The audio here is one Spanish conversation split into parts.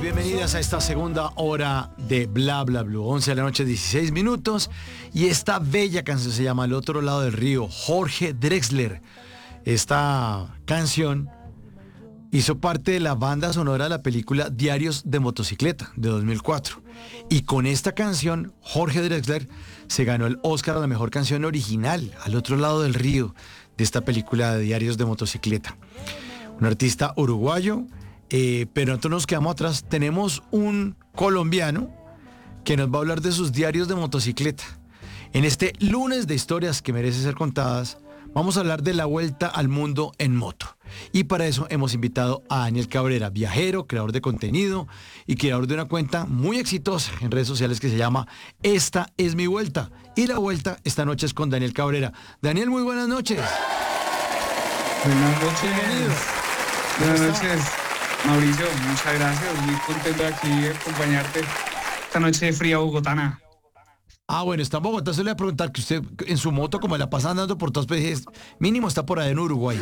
bienvenidas a esta segunda hora de Bla Bla Blue. 11 de la noche, 16 minutos. Y esta bella canción se llama Al otro lado del río, Jorge Drexler. Esta canción hizo parte de la banda sonora de la película Diarios de Motocicleta, de 2004. Y con esta canción, Jorge Drexler se ganó el Oscar a la mejor canción original, Al otro lado del río, de esta película de Diarios de Motocicleta. Un artista uruguayo. Pero nosotros nos quedamos atrás. Tenemos un colombiano que nos va a hablar de sus diarios de motocicleta. En este lunes de historias que merecen ser contadas, vamos a hablar de la vuelta al mundo en moto. Y para eso hemos invitado a Daniel Cabrera, viajero, creador de contenido y creador de una cuenta muy exitosa en redes sociales que se llama Esta es mi vuelta. Y la vuelta esta noche es con Daniel Cabrera. Daniel, muy buenas noches. Buenas noches. Bienvenido. Buenas noches. Mauricio, muchas gracias, muy contento de aquí de acompañarte esta noche fría bogotana. Bueno, está en Bogotá, se le voy a preguntar que usted en su moto, como la pasa andando por todas partes, mínimo está por ahí en Uruguay.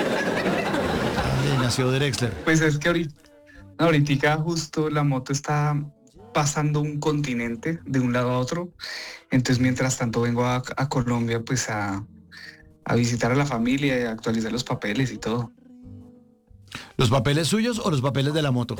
Nació Drexler. Pues es que ahorita justo la moto está pasando un continente de un lado a otro, entonces mientras tanto vengo a Colombia pues a visitar a la familia y a actualizar los papeles y todo. ¿Los papeles suyos o los papeles de la moto?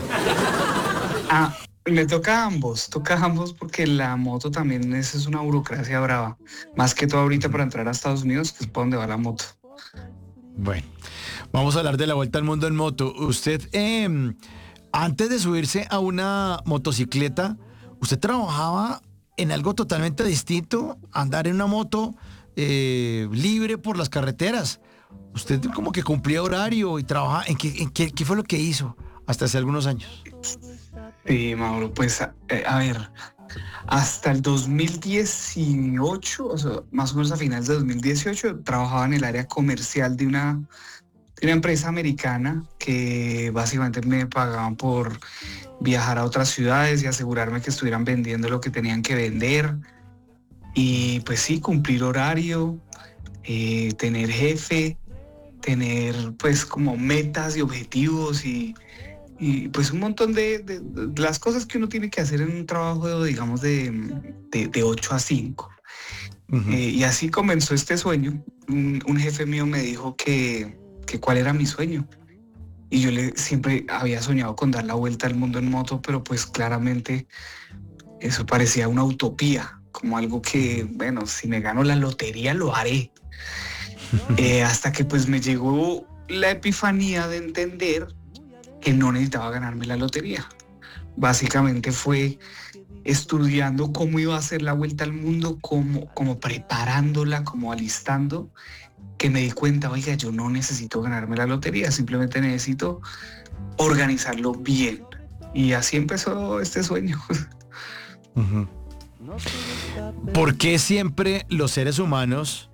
Me toca ambos porque la moto también es una burocracia brava, más que todo ahorita para entrar a Estados Unidos, que es para donde va la moto. Bueno, vamos a hablar de la vuelta al mundo en moto. Usted, antes de subirse a una motocicleta, usted trabajaba en algo totalmente distinto, andar en una moto libre por las carreteras. Usted como que cumplía horario y trabajaba. ¿Qué fue lo que hizo hasta hace algunos años? Sí, Mauro, pues a ver, hasta el 2018, o sea, más o menos a finales de 2018, trabajaba en el área comercial de una empresa americana que básicamente me pagaban por viajar a otras ciudades y asegurarme que estuvieran vendiendo lo que tenían que vender. Y pues sí, cumplir horario, tener jefe, tener pues como metas y objetivos y pues un montón de las cosas que uno tiene que hacer en un trabajo, digamos, de 8 a 5. Uh-huh. Y así comenzó este sueño. Un jefe mío me dijo que cuál era mi sueño. Y yo siempre había soñado con dar la vuelta al mundo en moto, pero pues claramente eso parecía una utopía, como algo que, bueno, si me gano la lotería lo haré. Hasta que pues me llegó la epifanía de entender que no necesitaba ganarme la lotería. Básicamente fue estudiando cómo iba a ser la vuelta al mundo, como preparándola, como alistando, que me di cuenta, oiga, yo no necesito ganarme la lotería, simplemente necesito organizarlo bien. Y así empezó este sueño. Uh-huh. ¿Por qué siempre los seres humanos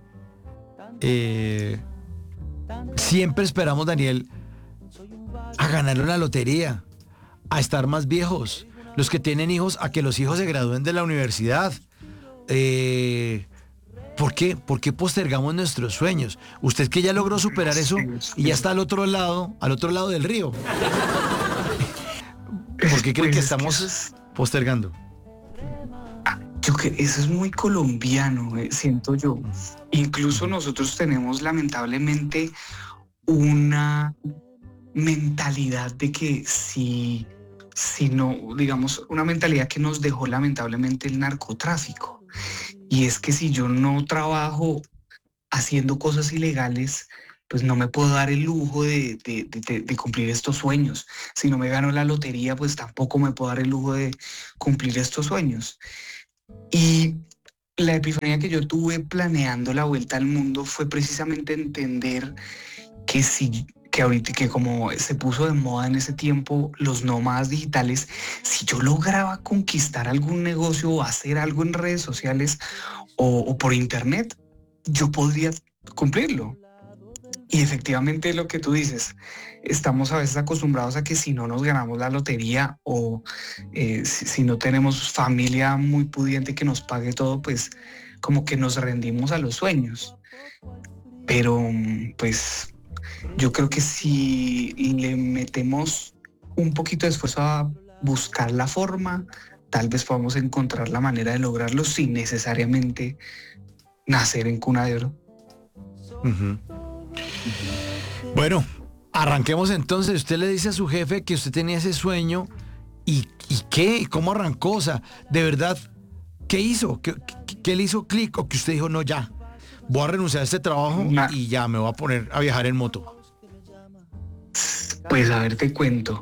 siempre esperamos, Daniel, a ganar la lotería, a estar más viejos, los que tienen hijos, a que los hijos se gradúen de la universidad? ¿Por qué? ¿Por qué postergamos nuestros sueños? Usted que ya logró superar eso y ya está al otro lado del río. ¿Por qué cree que estamos postergando? Yo creo que eso es muy colombiano, siento yo. Incluso nosotros tenemos lamentablemente una mentalidad de que si no, digamos, una mentalidad que nos dejó lamentablemente el narcotráfico. Y es que si yo no trabajo haciendo cosas ilegales, pues no me puedo dar el lujo de cumplir estos sueños. Si no me gano la lotería, pues tampoco me puedo dar el lujo de cumplir estos sueños. Y la epifanía que yo tuve planeando la vuelta al mundo fue precisamente entender que ahorita, que como se puso de moda en ese tiempo los nómadas digitales, si yo lograba conquistar algún negocio o hacer algo en redes sociales o por internet, yo podría cumplirlo. Y efectivamente lo que tú dices, estamos a veces acostumbrados a que si no nos ganamos la lotería o si no tenemos familia muy pudiente que nos pague todo, pues como que nos rendimos a los sueños. Pero pues yo creo que si le metemos un poquito de esfuerzo a buscar la forma, tal vez podamos encontrar la manera de lograrlo sin necesariamente nacer en cuna de oro. Uh-huh. Bueno, arranquemos entonces. Usted le dice a su jefe que usted tenía ese sueño y ¿qué? ¿Cómo arrancó? O sea, de verdad, ¿qué hizo? ¿Qué le hizo clic? ¿O que usted dijo, no, ya, voy a renunciar a este trabajo y ya me voy a poner a viajar en moto? Pues a ver, te cuento.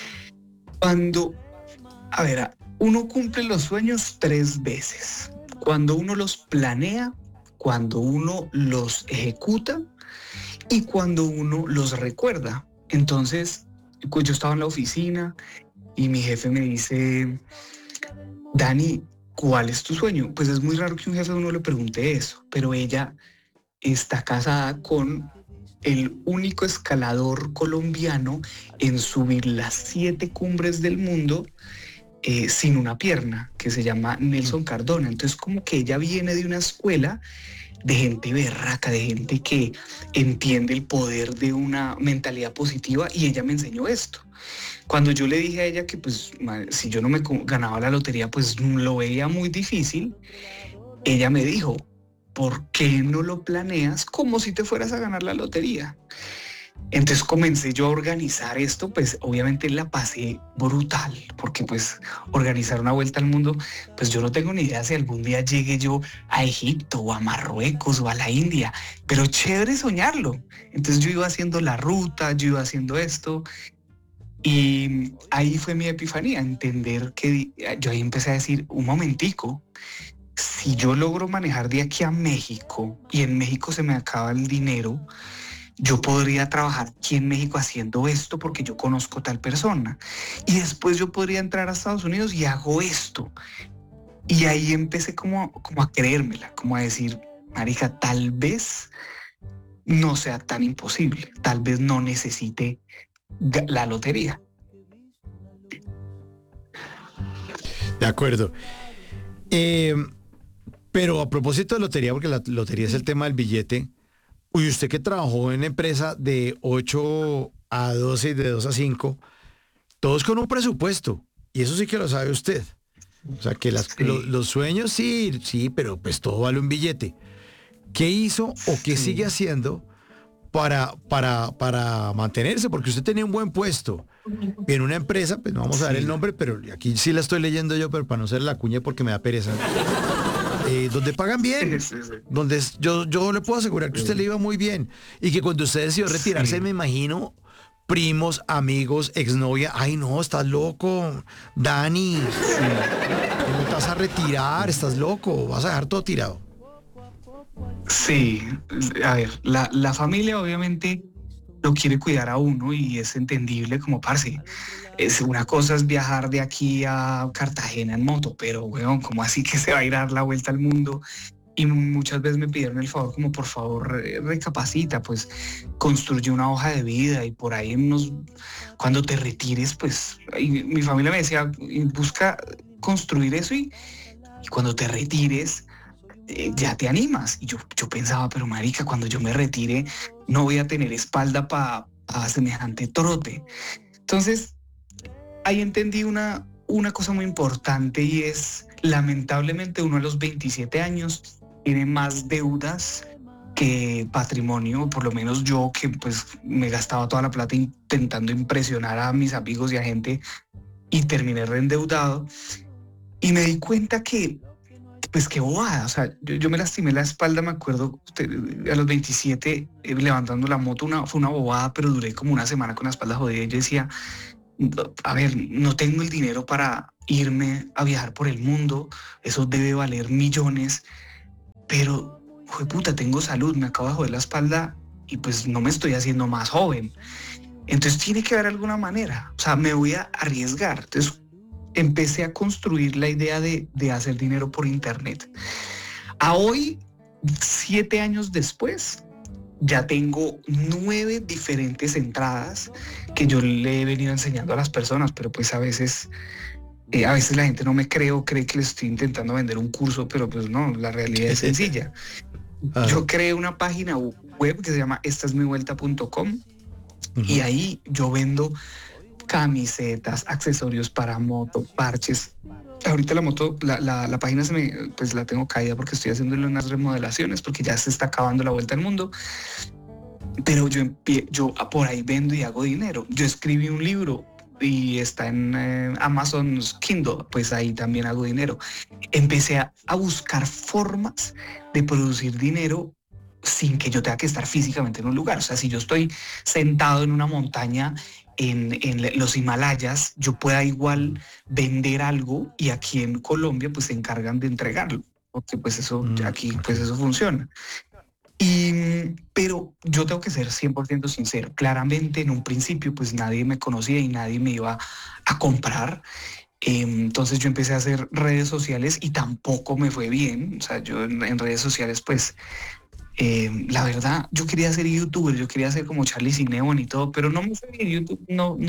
Uno cumple los sueños 3 veces. Cuando uno los planea, cuando uno los ejecuta y cuando uno los recuerda. Entonces, pues yo estaba en la oficina y mi jefe me dice, Dani, ¿cuál es tu sueño? Pues es muy raro que un jefe a uno le pregunte eso, pero ella está casada con el único escalador colombiano en subir las 7 cumbres del mundo sin una pierna, que se llama Nelson Cardona. Entonces, como que ella viene de una escuela de gente berraca, de gente que entiende el poder de una mentalidad positiva, y ella me enseñó esto. Cuando yo le dije a ella que pues si yo no me ganaba la lotería, pues lo veía muy difícil, ella me dijo, ¿por qué no lo planeas como si te fueras a ganar la lotería? Entonces comencé yo a organizar esto, pues obviamente la pasé brutal, porque pues organizar una vuelta al mundo, pues yo no tengo ni idea si algún día llegue yo a Egipto o a Marruecos o a la India, pero chévere soñarlo. Entonces yo iba haciendo la ruta, yo iba haciendo esto, y ahí fue mi epifanía, entender que yo ahí empecé a decir, un momentico, si yo logro manejar de aquí a México y en México se me acaba el dinero, yo podría trabajar aquí en México haciendo esto porque yo conozco tal persona. Y después yo podría entrar a Estados Unidos y hago esto. Y ahí empecé como a creérmela, como a decir, marica, tal vez no sea tan imposible, tal vez no necesite la lotería. De acuerdo. Pero a propósito de lotería, porque la lotería es el tema del billete, uy, usted que trabajó en empresa de 8 a 12 y de 2 a 5, todos con un presupuesto, y eso sí que lo sabe usted. O sea, que los sueños sí, pero pues todo vale un billete. ¿Qué hizo o qué sigue haciendo para mantenerse? Porque usted tenía un buen puesto en una empresa, pues no vamos a dar el nombre, pero aquí sí la estoy leyendo yo, pero para no ser la cuña porque me da pereza. Donde pagan bien, donde yo le puedo asegurar que usted le iba muy bien y que cuando usted decidió retirarse, me imagino, primos, amigos, exnovia, ay no, estás loco, Dani, ¿cómo te vas a retirar? Estás loco, vas a dejar todo tirado. Sí, a ver, la familia obviamente lo quiere cuidar a uno y es entendible como parce. Una cosa es viajar de aquí a Cartagena en moto, pero weón, ¿cómo así que se va a ir a dar la vuelta al mundo? Y muchas veces me pidieron el favor, como por favor recapacita, pues construye una hoja de vida y por ahí cuando te retires, pues mi familia me decía, busca construir eso y cuando te retires ya te animas. Y yo pensaba, pero marica, cuando yo me retire no voy a tener espalda para semejante trote. Entonces, ahí entendí una cosa muy importante y es, lamentablemente, uno a los 27 años tiene más deudas que patrimonio, por lo menos yo que pues me gastaba toda la plata intentando impresionar a mis amigos y a gente y terminé reendeudado y me di cuenta que pues qué bobada, o sea, yo me lastimé la espalda, me acuerdo, a los 27 levantando la moto, fue una bobada, pero duré como una semana con la espalda jodida y yo decía, a ver, no tengo el dinero para irme a viajar por el mundo, eso debe valer millones, pero, puta, tengo salud, me acabo de joder la espalda y pues no me estoy haciendo más joven. Entonces tiene que haber alguna manera, o sea, me voy a arriesgar. Entonces empecé a construir la idea de hacer dinero por internet. A hoy, 7 años después, ya tengo 9 diferentes entradas que yo le he venido enseñando a las personas, pero pues a veces la gente no me cree o cree que les estoy intentando vender un curso, pero pues no, la realidad es sencilla. Yo creé una página web que se llama estasmivuelta.com y ahí yo vendo camisetas, accesorios para moto, parches. Ahorita la moto, la página pues la tengo caída porque estoy haciéndole unas remodelaciones porque ya se está acabando la vuelta al mundo. Pero yo por ahí vendo y hago dinero. Yo escribí un libro y está en Amazon's Kindle, pues ahí también hago dinero. Empecé a buscar formas de producir dinero sin que yo tenga que estar físicamente en un lugar. O sea, si yo estoy sentado en una montaña en los Himalayas, yo pueda igual vender algo y aquí en Colombia pues se encargan de entregarlo, porque pues eso aquí pues eso funciona. Pero yo tengo que ser 100% sincero. Claramente en un principio pues nadie me conocía y nadie me iba a comprar. Entonces yo empecé a hacer redes sociales y tampoco me fue bien. O sea, yo en redes sociales pues la verdad yo quería ser youtuber, yo quería ser como Charlie Cinnamon y todo, pero no me fue bien. YouTube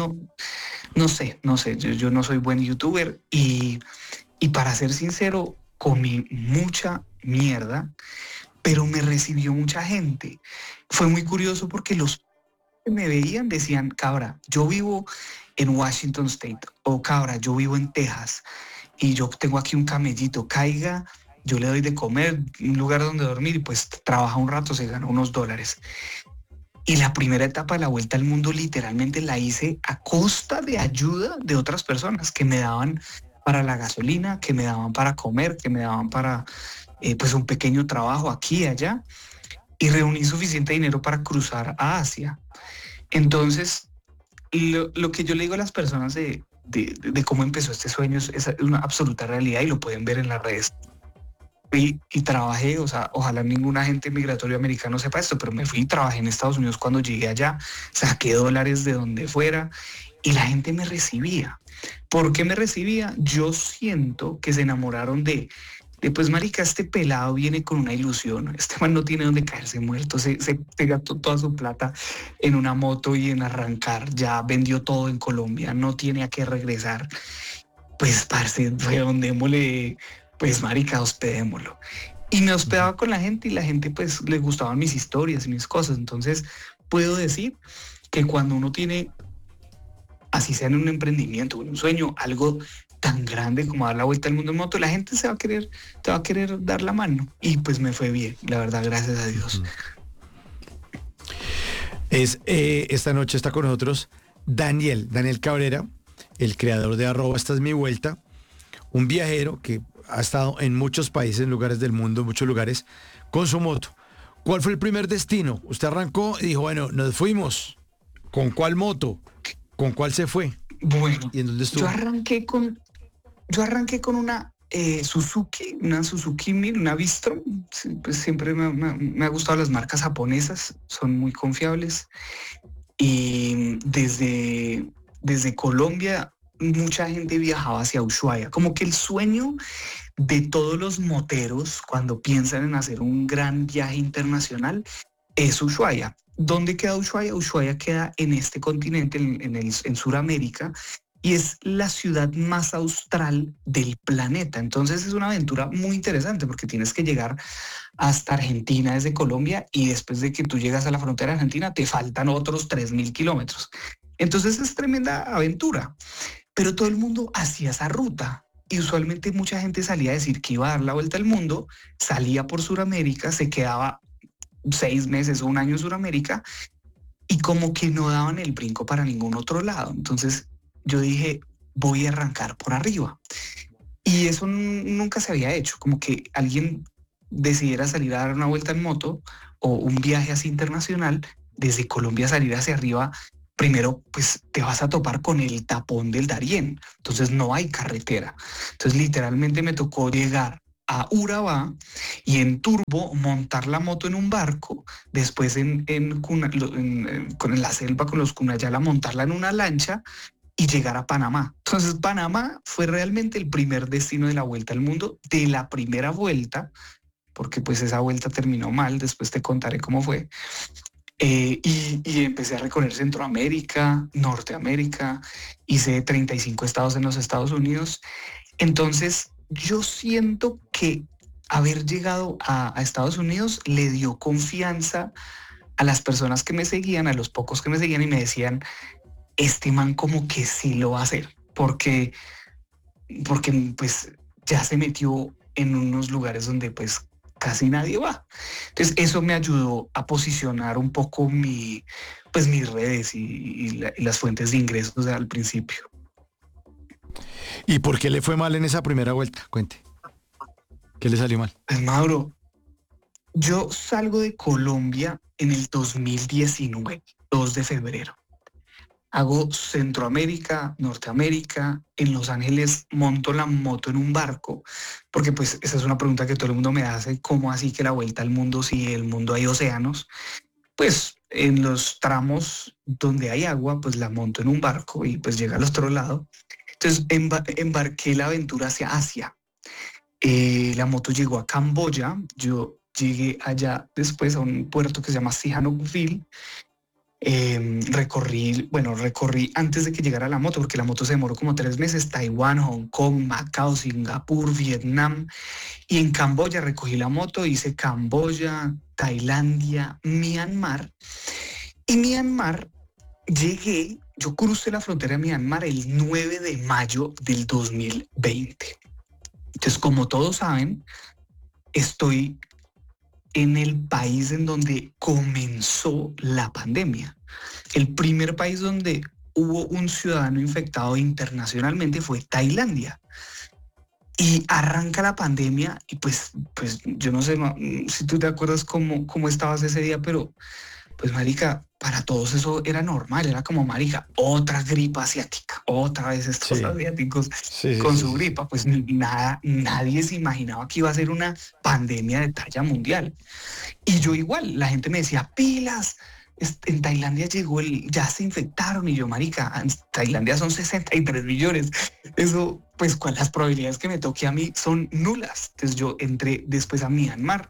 no sé, yo no soy buen youtuber y para ser sincero comí mucha mierda, pero me recibió mucha gente. Fue muy curioso porque los que me veían decían, cabra, yo vivo en Washington State, o cabra, yo vivo en Texas y yo tengo aquí un camellito, caiga, yo le doy de comer, un lugar donde dormir y pues trabaja un rato, se gana unos dólares. Y la primera etapa de la vuelta al mundo literalmente la hice a costa de ayuda de otras personas que me daban para la gasolina, que me daban para comer, que me daban para pues un pequeño trabajo aquí y allá, y reuní suficiente dinero para cruzar a Asia. Entonces, lo que yo le digo a las personas de cómo empezó este sueño es una absoluta realidad y lo pueden ver en las redes. Y trabajé, o sea, ojalá ningún agente migratorio americano sepa esto, pero me fui y trabajé en Estados Unidos cuando llegué allá, saqué dólares de donde fuera y la gente me recibía. ¿Por qué me recibía? Yo siento que se enamoraron de pues marica, este pelado viene con una ilusión, este man no tiene donde caerse muerto, se gastó toda su plata en una moto y en arrancar, ya vendió todo en Colombia, no tiene a qué regresar, pues parce, redondémosle, pues marica, hospedémoslo. Y me hospedaba con la gente y la gente pues le gustaban mis historias y mis cosas, entonces puedo decir que cuando uno tiene, así sea en un emprendimiento, en un sueño, algo tan grande como dar la vuelta al mundo en moto, la gente te va a querer dar la mano. Y pues me fue bien, la verdad, gracias a Dios. Esta noche está con nosotros Daniel Cabrera, el creador de @esta es mi vuelta, un viajero que ha estado en muchos países, en lugares del mundo, en muchos lugares, con su moto. ¿Cuál fue el primer destino? Usted arrancó y dijo, bueno, nos fuimos. ¿Con cuál moto? ¿Con cuál se fue? Bueno, ¿Y en dónde estuvo? Yo arranqué con una Suzuki 1000, una Bistrom. Pues siempre me ha gustado las marcas japonesas, son muy confiables. Y desde Colombia mucha gente viajaba hacia Ushuaia. Como que el sueño de todos los moteros cuando piensan en hacer un gran viaje internacional es Ushuaia. ¿Dónde queda Ushuaia? Ushuaia queda en este continente, en Sudamérica, y es la ciudad más austral del planeta. Entonces es una aventura muy interesante porque tienes que llegar hasta Argentina desde Colombia y después de que tú llegas a la frontera de Argentina te faltan otros 3.000 kilómetros. Entonces es tremenda aventura, pero todo el mundo hacía esa ruta. Y usualmente mucha gente salía a decir que iba a dar la vuelta al mundo, salía por Sudamérica, se quedaba 6 meses o un año en Sudamérica y como que no daban el brinco para ningún otro lado. Entonces yo dije, voy a arrancar por arriba. Y eso nunca se había hecho, como que alguien decidiera salir a dar una vuelta en moto o un viaje así internacional, desde Colombia salir hacia arriba. Primero, pues te vas a topar con el tapón del Darién, entonces no hay carretera. Entonces literalmente me tocó llegar a Urabá y en turbo montar la moto en un barco, después con la selva, con los Cunayala, montarla en una lancha y llegar a Panamá. Entonces Panamá fue realmente el primer destino de la vuelta al mundo, de la primera vuelta, porque pues esa vuelta terminó mal, después te contaré cómo fue. Y empecé a recorrer Centroamérica, Norteamérica, hice 35 estados en los Estados Unidos. Entonces, yo siento que haber llegado a Estados Unidos le dio confianza a las personas que me seguían, a los pocos que me seguían y me decían, este man como que sí lo va a hacer, porque pues ya se metió en unos lugares donde pues casi nadie va. Entonces eso me ayudó a posicionar un poco pues mis redes y las fuentes de ingresos al principio. ¿Y por qué le fue mal en esa primera vuelta? Cuente. ¿Qué le salió mal? Pues Mauro, yo salgo de Colombia en el 2019, 2 de febrero. Hago Centroamérica, Norteamérica, en Los Ángeles monto la moto en un barco, porque pues esa es una pregunta que todo el mundo me hace, ¿cómo así que la vuelta al mundo si el mundo hay océanos? Pues en los tramos donde hay agua, pues la monto en un barco y pues llega al otro lado. Entonces embarqué la aventura hacia Asia. La moto llegó a Camboya, yo llegué allá después a un puerto que se llama Sihanoukville. Recorrí antes de que llegara la moto, porque la moto se demoró como 3 meses, Taiwán, Hong Kong, Macao, Singapur, Vietnam, y en Camboya recogí la moto, hice Camboya, Tailandia, Myanmar, y Myanmar yo crucé la frontera de Myanmar el 9 de mayo del 2020. Entonces, como todos saben, estoy en el país en donde comenzó la pandemia. El primer país donde hubo un ciudadano infectado internacionalmente fue Tailandia. Y arranca la pandemia y pues yo no sé si tú te acuerdas cómo estabas ese día, pero pues marica, para todos eso era normal, era como marica, otra gripa asiática, otra vez estos Sí, asiáticos sí, sí, con sí, su sí, sí. gripa, pues nada, nadie se imaginaba que iba a ser una pandemia de talla mundial. Y yo igual, la gente me decía, pilas, en Tailandia ya se infectaron y yo, marica, en Tailandia son 63 millones. Eso, pues, las probabilidades que me toque a mí son nulas. Entonces yo entré después a Myanmar.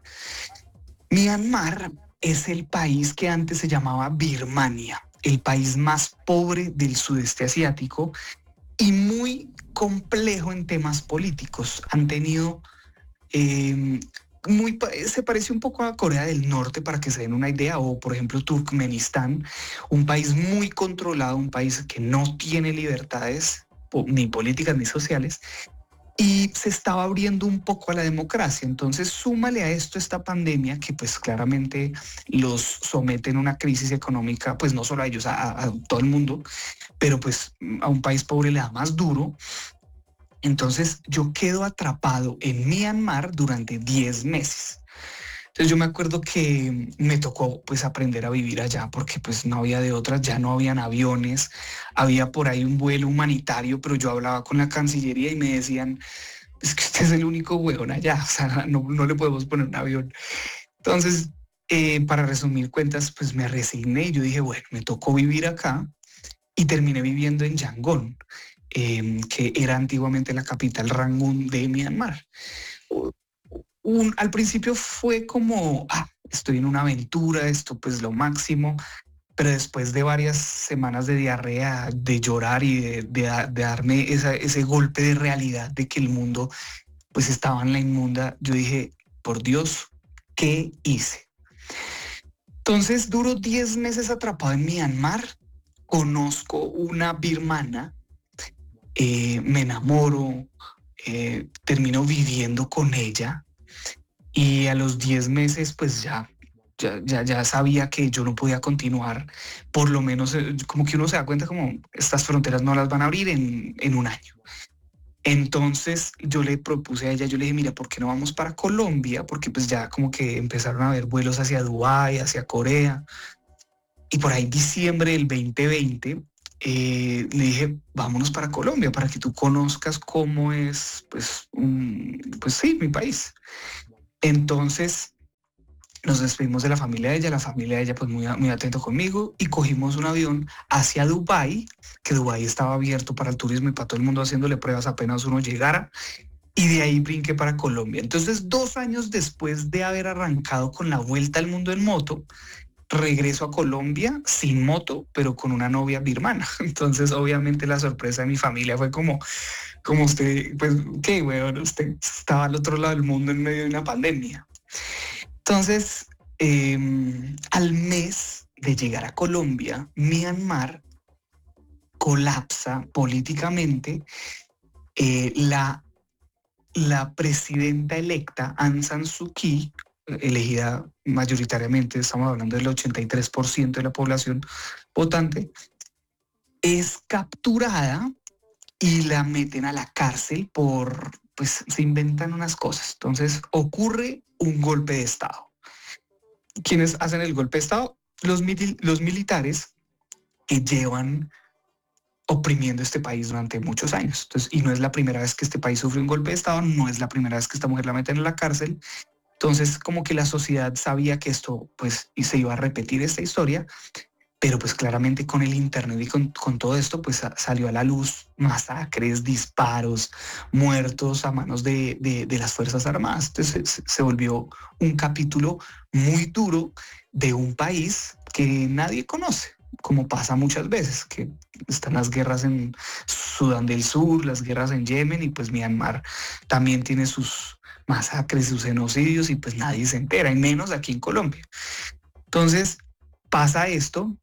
Myanmar es el país que antes se llamaba Birmania, el país más pobre del sudeste asiático y muy complejo en temas políticos. Han tenido eh, se parece un poco a Corea del Norte para que se den una idea, o por ejemplo Turkmenistán, un país muy controlado, un país que no tiene libertades ni políticas ni sociales, y se estaba abriendo un poco a la democracia. Entonces, súmale a esto esta pandemia que pues claramente los somete en una crisis económica, pues no solo a ellos, a todo el mundo, pero pues a un país pobre le da más duro. Entonces yo quedo atrapado en Myanmar durante 10 meses. Entonces yo me acuerdo que me tocó pues aprender a vivir allá porque pues no había de otras, ya no habían aviones, había por ahí un vuelo humanitario, pero yo hablaba con la Cancillería y me decían, es que usted es el único hueón allá, o sea, no le podemos poner un avión. Entonces, para resumir cuentas, pues me resigné y yo dije, bueno, me tocó vivir acá y terminé viviendo en Yangon, que era antiguamente la capital Rangún de Myanmar. Al principio fue como, estoy en una aventura, esto pues lo máximo, pero después de varias semanas de diarrea, de llorar y de darme ese golpe de realidad de que el mundo pues estaba en la inmunda, yo dije, por Dios, ¿qué hice? Entonces duro 10 meses atrapado en Myanmar, conozco una birmana, me enamoro, termino viviendo con ella y a los 10 meses pues ya sabía que yo no podía continuar, por lo menos como que uno se da cuenta como estas fronteras no las van a abrir en un año. Entonces yo le propuse a ella, yo le dije, mira, ¿por qué no vamos para Colombia? Porque pues ya como que empezaron a haber vuelos hacia Dubái, hacia Corea. Y por ahí diciembre del 2020 le dije, vámonos para Colombia para que tú conozcas cómo es, pues sí, mi país. Entonces nos despedimos de la familia de ella pues muy atento conmigo y cogimos un avión hacia Dubái, que Dubái estaba abierto para el turismo y para todo el mundo haciéndole pruebas apenas uno llegara. Y de ahí brinqué para Colombia. Entonces, 2 años después de haber arrancado con la vuelta al mundo en moto, regreso a Colombia sin moto, pero con una novia birmana. Entonces, obviamente la sorpresa de mi familia fue como usted, pues, ¿qué, weón? Usted estaba al otro lado del mundo en medio de una pandemia. Entonces, al mes de llegar a Colombia, Myanmar colapsa políticamente, la presidenta electa, Aung San Suu Kyi, elegida mayoritariamente, estamos hablando del 83% de la población votante, es capturada y la meten a la cárcel pues se inventan unas cosas. Entonces ocurre un golpe de Estado. ¿Quiénes hacen el golpe de Estado? Los militares que llevan oprimiendo este país durante muchos años. Entonces, y no es la primera vez que este país sufre un golpe de Estado, no es la primera vez que esta mujer la meten en la cárcel. Entonces, como que la sociedad sabía que esto, pues, y se iba a repetir esta historia, pero pues claramente con el internet y con todo esto, pues salió a la luz masacres, disparos, muertos a manos de las Fuerzas Armadas. Entonces se volvió un capítulo muy duro de un país que nadie conoce, como pasa muchas veces, que están las guerras en Sudán del Sur, las guerras en Yemen, y pues Myanmar también tiene sus masacres, sus genocidios, y pues nadie se entera, y menos aquí en Colombia. Entonces pasa esto.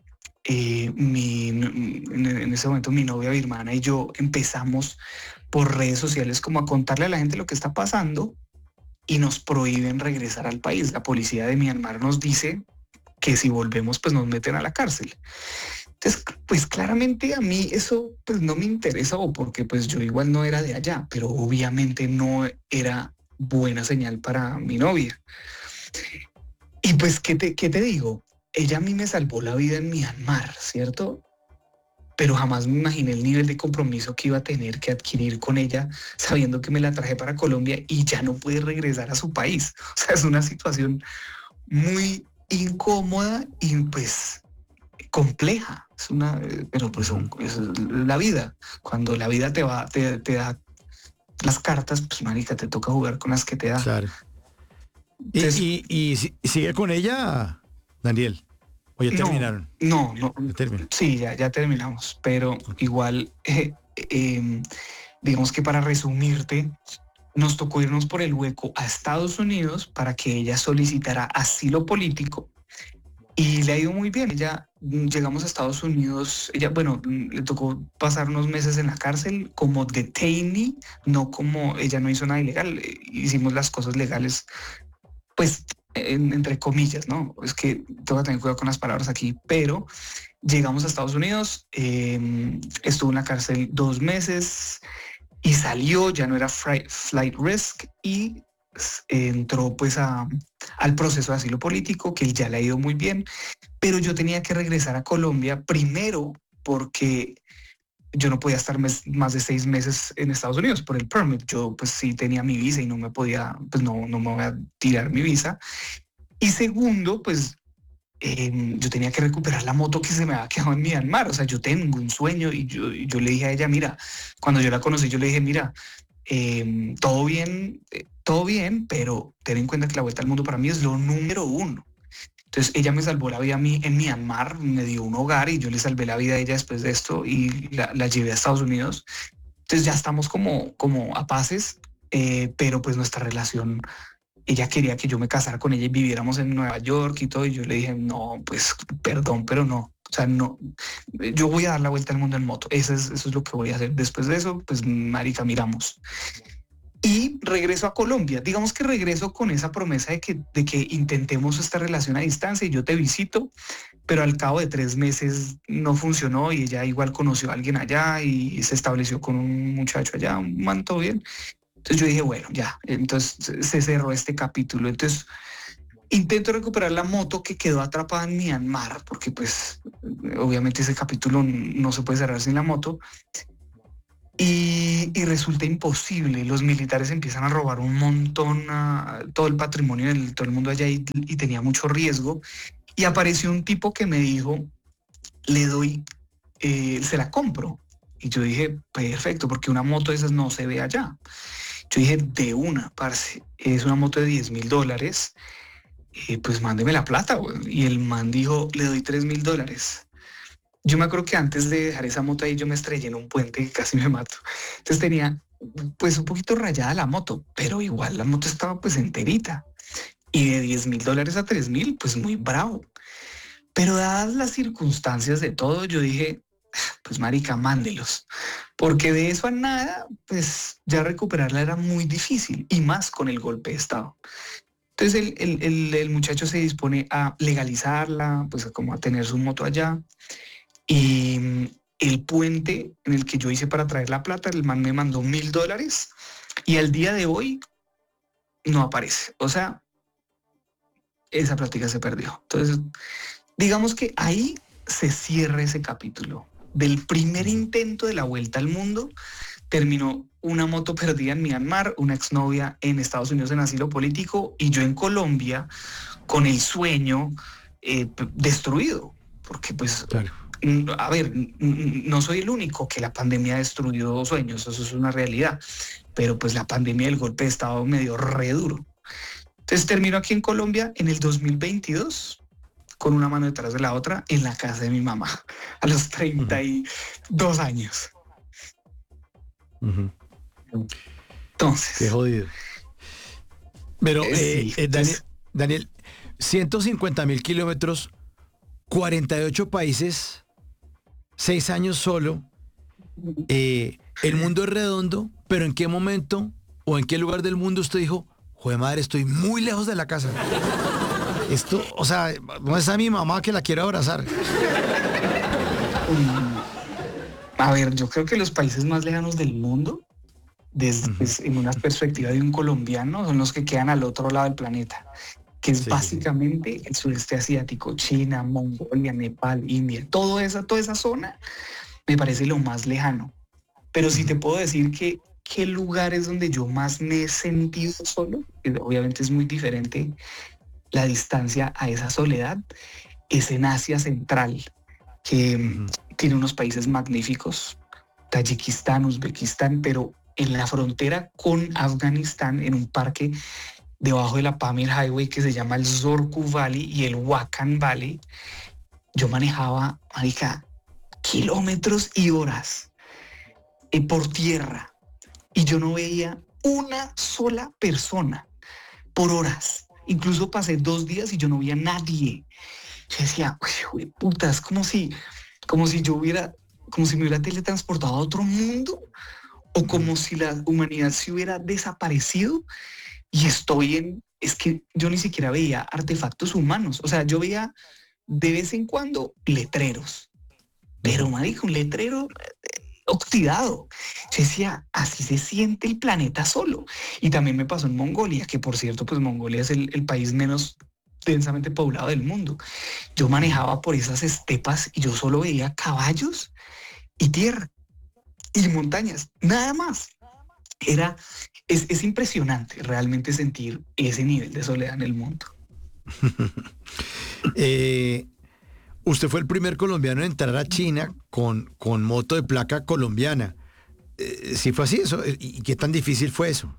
En ese momento mi novia birmana y yo empezamos por redes sociales como a contarle a la gente lo que está pasando, y nos prohíben regresar al país. La policía de Myanmar nos dice que si volvemos pues nos meten a la cárcel. Entonces, pues claramente a mí eso pues no me interesa, o porque pues yo igual no era de allá, pero obviamente no era buena señal para mi novia. Y pues, ¿qué te digo? Ella a mí me salvó la vida en Myanmar, ¿cierto? Pero jamás me imaginé el nivel de compromiso que iba a tener que adquirir con ella, sabiendo que me la traje para Colombia y ya no puede regresar a su país. O sea, es una situación muy incómoda y pues compleja. Pero pues es la vida. Cuando la vida te da las cartas, pues marica, te toca jugar con las que te da. Claro. Entonces, ¿Sigue con ella, Daniel? ¿O ya terminaron? No. Ya terminaron. Sí, ya terminamos, pero Okay. igual, digamos que para resumirte, nos tocó irnos por el hueco a Estados Unidos para que ella solicitara asilo político, y le ha ido muy bien. Llegamos a Estados Unidos, le tocó pasar unos meses en la cárcel como detainee, ella no hizo nada ilegal, hicimos las cosas legales, pues entre comillas, ¿no? Es que tengo que tener cuidado con las palabras aquí, pero llegamos a Estados Unidos, estuvo en la cárcel 2 meses y salió, ya no era flight risk, y entró pues al proceso de asilo político, que ya le ha ido muy bien, pero yo tenía que regresar a Colombia primero porque yo no podía estar más de 6 meses en Estados Unidos por el permit. Yo pues sí tenía mi visa y no me podía, pues no me voy a tirar mi visa. Y segundo, pues yo tenía que recuperar la moto que se me había quedado en Myanmar. O sea, yo tengo un sueño, y yo le dije a ella, mira, cuando yo la conocí, yo le dije, mira, todo bien, pero ten en cuenta que la vuelta al mundo para mí es lo número uno. Entonces ella me salvó la vida a mí en Myanmar, me dio un hogar y yo le salvé la vida a ella después de esto, y la llevé a Estados Unidos. Entonces ya estamos como a paces, pero pues nuestra relación, ella quería que yo me casara con ella y viviéramos en Nueva York y todo, y yo le dije, no, pues perdón, pero no. O sea, no, yo voy a dar la vuelta al mundo en moto. Eso es lo que voy a hacer. Después de eso, pues marica, miramos. Y regreso a Colombia. Digamos que regreso con esa promesa de que intentemos esta relación a distancia y yo te visito, pero al cabo de 3 meses no funcionó, y ella igual conoció a alguien allá y se estableció con un muchacho allá, un man, todo bien. Entonces yo dije, bueno, ya, entonces se cerró este capítulo. Entonces intento recuperar la moto que quedó atrapada en Myanmar, porque pues obviamente ese capítulo no se puede cerrar sin la moto. Y resulta imposible. Los militares empiezan a robar un montón, todo el patrimonio de todo el mundo allá, y tenía mucho riesgo. Y apareció un tipo que me dijo, le doy, se la compro. Y yo dije, perfecto, porque una moto de esas no se ve allá. Yo dije, de una, parce, es una moto de $10,000, pues mándeme la plata, güey. Y el man dijo, le doy $3,000. Yo me acuerdo que antes de dejar esa moto ahí, yo me estrellé en un puente y casi me mato. Entonces tenía pues un poquito rayada la moto, pero igual la moto estaba pues enterita. Y de $10,000 a 3,000, pues muy bravo. Pero dadas las circunstancias de todo, yo dije, pues marica, mándelos. Porque de eso a nada, pues ya recuperarla era muy difícil, y más con el golpe de Estado. Entonces el muchacho se dispone a legalizarla, pues como a tener su moto allá. Y el puente en el que yo hice para traer la plata, el man me mandó $1.000 y al día de hoy no aparece. O sea, esa plática se perdió. Entonces, digamos que ahí se cierra ese capítulo. Del primer intento de la vuelta al mundo, terminó una moto perdida en Myanmar, una exnovia en Estados Unidos en asilo político y yo en Colombia con el sueño destruido. Porque pues, Claro. a ver, no soy el único que la pandemia ha destruido sueños, eso es una realidad. Pero pues la pandemia del golpe de Estado me dio re duro. Entonces termino aquí en Colombia en el 2022 con una mano detrás de la otra en la casa de mi mamá a los 32 años. Ujú. Entonces, Qué jodido. Pero, sí, Daniel, 150.000 kilómetros, 48 países, 6 años solo. El mundo es redondo, pero ¿en qué momento o en qué lugar del mundo usted dijo, joder madre, estoy muy lejos de la casa? Esto, o sea, no está mi mamá que la quiero abrazar. a ver, yo creo que los países más lejanos del mundo, desde, pues, en una perspectiva de un colombiano, son los que quedan al otro lado del planeta, que es Sí, sí, sí. básicamente el sudeste asiático, China, Mongolia, Nepal, India, toda esa zona me parece lo más lejano. Pero sí te puedo decir que qué lugar es donde yo más me he sentido solo, que obviamente es muy diferente la distancia a esa soledad, es en Asia Central, que Ujú. tiene unos países magníficos, Tayikistán, Uzbekistán, pero en la frontera con Afganistán, en un parque debajo de la Pamir Highway que se llama el Zorku Valley y el Wakhan Valley, yo manejaba, marica, kilómetros y horas por tierra y yo no veía una sola persona por horas. Incluso pasé 2 días y yo no veía a nadie. Yo decía, uy, puta, es como si yo hubiera, como si me hubiera teletransportado a otro mundo o como si la humanidad se hubiera desaparecido y es que yo ni siquiera veía artefactos humanos. O sea, yo veía de vez en cuando letreros, pero Ujú. marico, un letrero oxidado. Yo decía, así se siente el planeta solo. Y también me pasó en Mongolia, que por cierto, pues Mongolia es el país menos densamente poblado del mundo. Yo Ujú. manejaba por esas estepas y yo solo veía caballos y tierra y montañas, nada más. Era, es impresionante realmente sentir ese nivel de soledad en el mundo. Eh, Usted fue el primer colombiano en entrar a China con moto de placa colombiana. ¿Sí fue así eso? ¿Y qué tan difícil fue eso?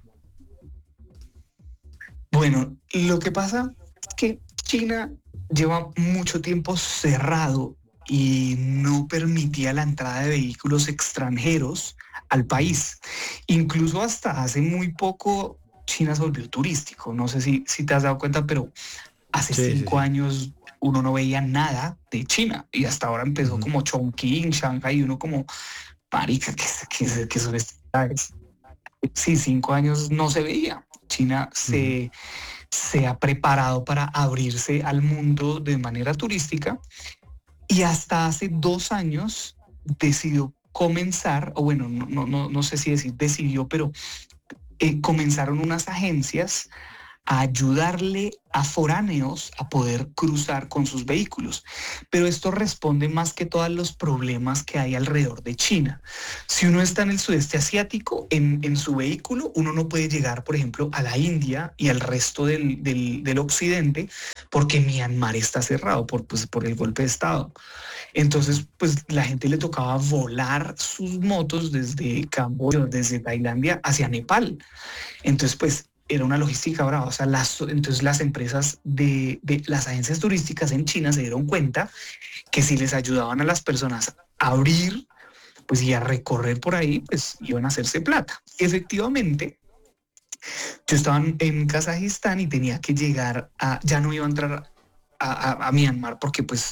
Bueno, lo que pasa es que China lleva mucho tiempo cerrado y no permitía la entrada de vehículos extranjeros al Ujú. país. Incluso hasta hace muy poco China se volvió turístico. No sé si te has dado cuenta, pero hace Sí, sí, cinco sí. años uno no veía nada de China y hasta ahora empezó Ujú. como Chongqing, Shanghai, y uno como, marica, ¿qué son estas ciudades? Sí, 5 años no se veía. China Ujú. se ha preparado para abrirse al mundo de manera turística y hasta hace 2 años decidió comenzar, o bueno, no sé si decir decidió, pero comenzaron unas agencias a ayudarle a foráneos a poder cruzar con sus vehículos. Pero esto responde más que todo a los problemas que hay alrededor de China. Si uno está en el sudeste asiático, en su vehículo, uno no puede llegar, por ejemplo, a la India y al resto del occidente porque Myanmar está cerrado por el golpe de Estado. Entonces, pues la gente le tocaba volar sus motos desde Camboya, desde Tailandia hacia Nepal. Entonces, pues era una logística brava. O sea, entonces las empresas de las agencias turísticas en China se dieron cuenta que si les ayudaban a las personas a abrir, pues y a recorrer por ahí, pues iban a hacerse plata. Y efectivamente, yo estaba en Kazajistán y tenía que llegar ya no iba a entrar a Myanmar porque pues